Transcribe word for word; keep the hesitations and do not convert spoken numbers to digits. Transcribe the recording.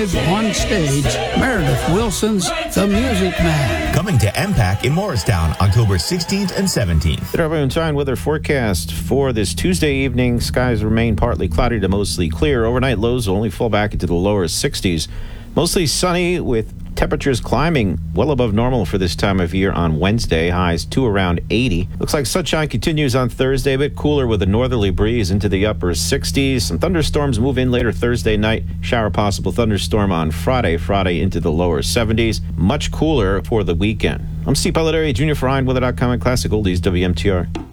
live on stage, Meredith Wilson's The Music Man. Coming to M PAC in Morristown, October sixteenth and seventeenth. The Traffic and Time weather forecast for this Tuesday evening. Skies remain partly cloudy to mostly clear. Overnight lows will only fall back into the lower sixties. Mostly sunny with temperatures climbing well above normal for this time of year on Wednesday. Highs to around eighty. Looks like sunshine continues on Thursday, a bit cooler with a northerly breeze into the upper sixties. Some thunderstorms move in later Thursday night. Shower possible thunderstorm on Friday. Friday into the lower seventies. Much cooler for the weekend. I'm Steve Pelletary, Junior for Ryan Weather dot com and Classic Oldies W M T R.